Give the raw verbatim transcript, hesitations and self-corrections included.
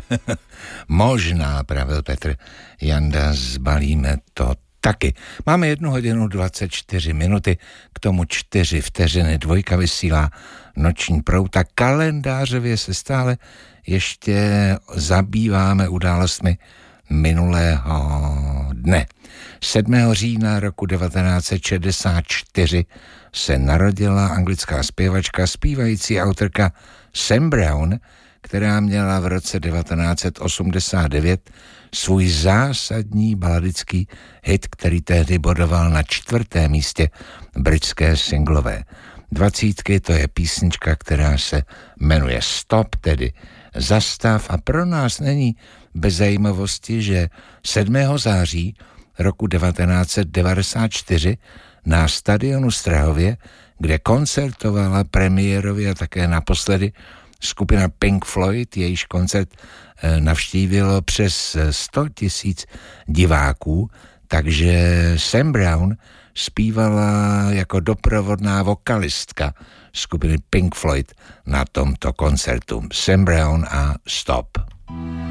Možná, pravil Petr Janda, zbalíme to taky. Máme jednu hodinu dvacet čtyři minuty, k tomu čtyři vteřiny, dvojka vysílá Noční proud a kalendářově se stále ještě zabýváme událostmi minulého dne. sedmého října roku devatenáct set šedesát čtyři se narodila anglická zpěvačka, zpívající autorka Sam Brown, která měla v roce devatenáct set osmdesát devět svůj zásadní baladický hit, který tehdy bodoval na čtvrtém místě britské singlové dvacítky. To je písnička, která se jmenuje Stop, tedy zastav, a pro nás není bez zajímavosti, že sedmého září roku devatenáct set devadesát čtyři na stadionu Strahově, kde koncertovala premiérově a také naposledy skupina Pink Floyd, jejíž koncert navštívilo přes sto tisíc diváků, takže Sam Brown zpívala jako doprovodná vokalistka skupiny Pink Floyd na tomto koncertu. Sam Brown a Stop.